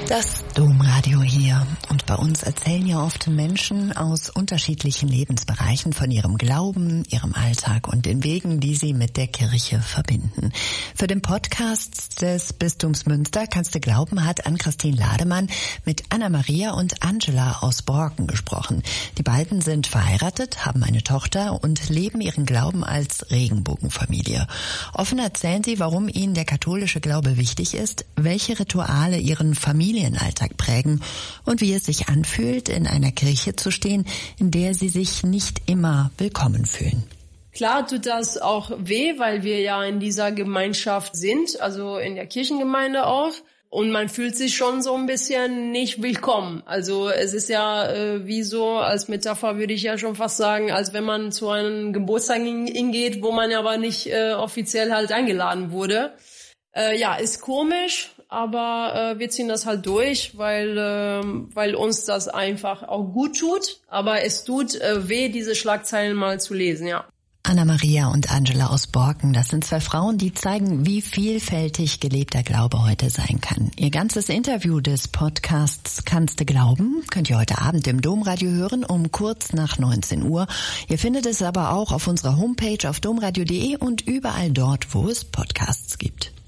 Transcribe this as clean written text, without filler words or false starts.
Das Domradio hier. Und bei uns erzählen ja oft Menschen aus unterschiedlichen Lebensbereichen von ihrem Glauben, ihrem Alltag und den Wegen, die sie mit der Kirche verbinden. Für den Podcast des Bistums Münster Kannst du glauben hat Ann-Christine Lademann mit Anna-Maria und Angela aus Borken gesprochen. Die beiden sind verheiratet, haben eine Tochter und leben ihren Glauben als Regenbogenfamilie. Offen erzählen sie, warum ihnen der katholische Glaube wichtig ist, welche Rituale ihren Familienalltag prägen und wie es sich anfühlt, in einer Kirche zu stehen, in der sie sich nicht immer willkommen fühlen. Klar tut das auch weh, weil wir ja in dieser Gemeinschaft sind, also in der Kirchengemeinde auch. Und man fühlt sich schon so ein bisschen nicht willkommen. Also es ist ja wie so, als Metapher würde ich ja schon fast sagen, als wenn man zu einem Geburtstag hingeht, wo man aber nicht offiziell halt eingeladen wurde. Ja, ist komisch, aber wir ziehen das halt durch, weil uns das einfach auch gut tut. Aber es tut weh, diese Schlagzeilen mal zu lesen, ja. Anna-Maria und Angela aus Borken, das sind zwei Frauen, die zeigen, wie vielfältig gelebter Glaube heute sein kann. Ihr ganzes Interview des Podcasts Kannst du glauben könnt ihr heute Abend im Domradio hören, um kurz nach 19 Uhr. Ihr findet es aber auch auf unserer Homepage auf domradio.de und überall dort, wo es Podcasts gibt.